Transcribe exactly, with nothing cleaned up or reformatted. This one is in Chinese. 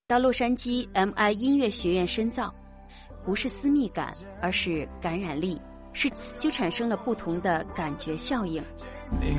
到洛杉矶 M I 音乐学院深造，不是私密感，而是感染力，是就产生了不同的感觉效应。